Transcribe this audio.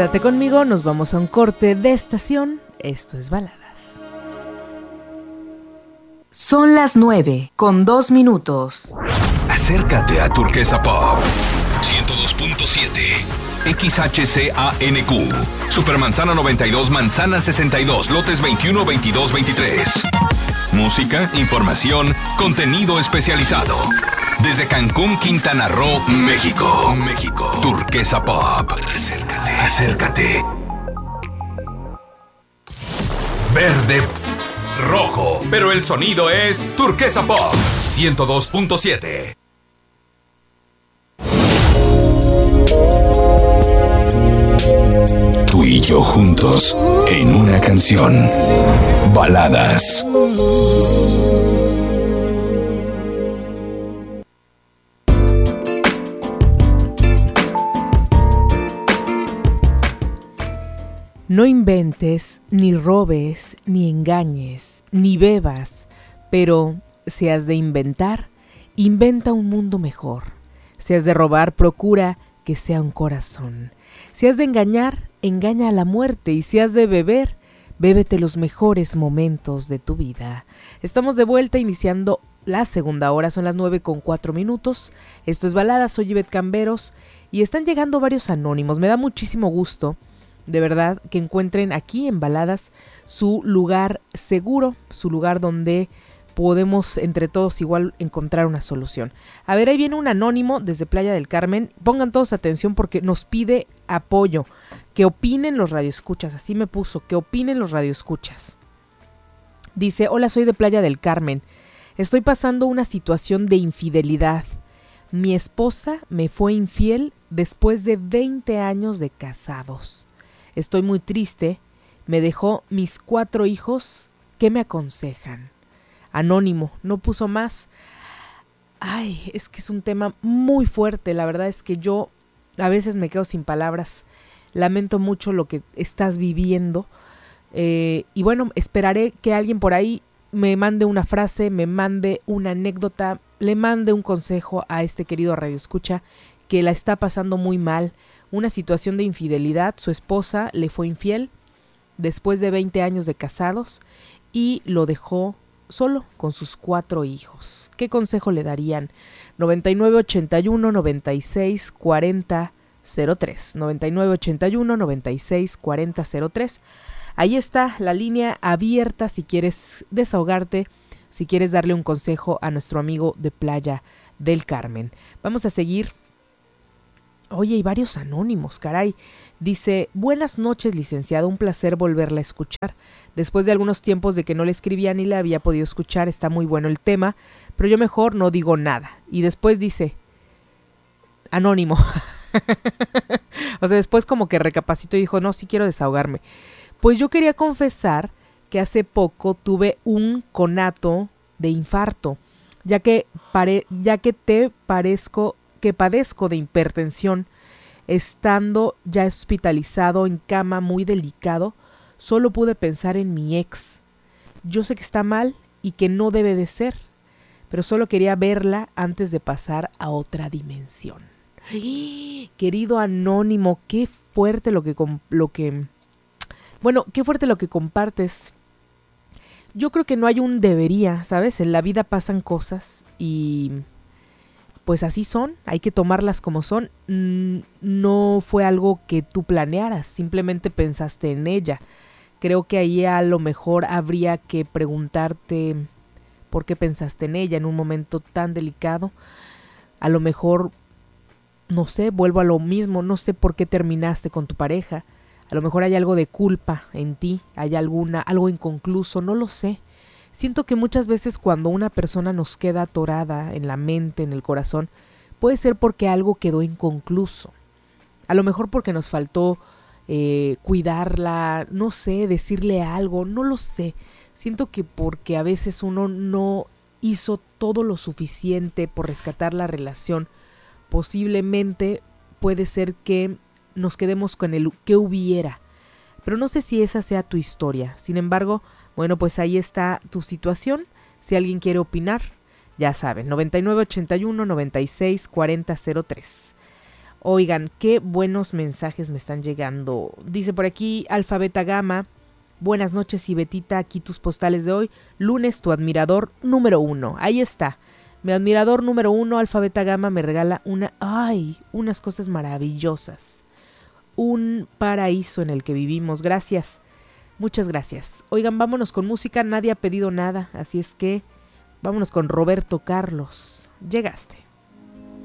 Quédate conmigo, nos vamos a un corte de estación. Esto es Baladas. Son las 9:02. Acércate a Turquesa Pop 102.7 XHCANQ Supermanzana 92, Manzana 62, lotes 21, 22, 23. Música, información, contenido especializado. Desde Cancún, Quintana Roo, México. Turquesa Pop. Acércate. Verde, rojo, pero el sonido es Turquesa Pop 102.7. Tú y yo juntos en una canción. Baladas. No inventes, ni robes, ni engañes, ni bebas, pero si has de inventar, inventa un mundo mejor. Si has de robar, procura que sea un corazón. Si has de engañar, engaña a la muerte, y si has de beber, bébete los mejores momentos de tu vida. Estamos de vuelta iniciando la segunda hora, son las 9:04. Esto es Baladas, soy Ivette Camberos y están llegando varios anónimos. Me da muchísimo gusto, de verdad, que encuentren aquí en Baladas su lugar seguro, su lugar donde podemos entre todos igual encontrar una solución. A ver, ahí viene un anónimo desde Playa del Carmen. Pongan todos atención porque nos pide apoyo. Que opinen los radioescuchas, así me puso, que opinen los radioescuchas. Dice, hola, soy de Playa del Carmen. Estoy pasando una situación de infidelidad. Mi esposa me fue infiel después de 20 años de casados. Estoy muy triste, me dejó mis 4 hijos. ¿Qué me aconsejan? Anónimo, no puso más. Ay, es que es un tema muy fuerte. La verdad es que yo a veces me quedo sin palabras. Lamento mucho lo que estás viviendo. Y bueno, esperaré que alguien por ahí me mande una frase, me mande una anécdota, le mande un consejo a este querido radioescucha que la está pasando muy mal. Una situación de infidelidad. Su esposa le fue infiel después de 20 años de casados y lo dejó solo con sus 4 hijos. ¿Qué consejo le darían? 9981-9640-03. 9981-9640-03. Ahí está la línea abierta si quieres desahogarte, si quieres darle un consejo a nuestro amigo de Playa del Carmen. Vamos a seguir. Oye, hay varios anónimos, caray. Dice, buenas noches, licenciado, un placer volverla a escuchar. Después de algunos tiempos de que no le escribía ni la había podido escuchar, está muy bueno el tema, pero yo mejor no digo nada. Y después dice, anónimo. O sea, después como que recapacitó y dijo, no, sí quiero desahogarme. Pues yo quería confesar que hace poco tuve un conato de infarto, ya que padezco de hipertensión. Estando ya hospitalizado en cama muy delicado, solo pude pensar en mi ex. Yo sé que está mal y que no debe de ser, pero solo quería verla antes de pasar a otra dimensión. ¡Ay! Querido anónimo, qué fuerte lo que compartes. Yo creo que no hay un debería, ¿sabes? En la vida pasan cosas y pues así son, hay que tomarlas como son. No fue algo que tú planearas, simplemente pensaste en ella. Creo que ahí a lo mejor habría que preguntarte por qué pensaste en ella en un momento tan delicado. A lo mejor, no sé, vuelvo a lo mismo, no sé por qué terminaste con tu pareja. A lo mejor hay algo de culpa en ti, hay algo inconcluso, no lo sé. Siento que muchas veces cuando una persona nos queda atorada en la mente, en el corazón, puede ser porque algo quedó inconcluso. A lo mejor porque nos faltó cuidarla, no sé, decirle algo, no lo sé. Siento que porque a veces uno no hizo todo lo suficiente por rescatar la relación, posiblemente puede ser que nos quedemos con el que hubiera. Pero no sé si esa sea tu historia. Sin embargo, bueno, pues ahí está tu situación. Si alguien quiere opinar, ya saben, 9981-9640-03. Oigan, qué buenos mensajes me están llegando. Dice por aquí Alfa Beta Gamma. Buenas noches, Ibetita, aquí tus postales de hoy. Lunes, tu admirador número 1. Ahí está. Mi admirador número 1, Alfa Beta Gamma, me regala unas cosas maravillosas. Un paraíso en el que vivimos. Gracias. Muchas gracias. Oigan, vámonos con música. Nadie ha pedido nada, así es que vámonos con Roberto Carlos. Llegaste.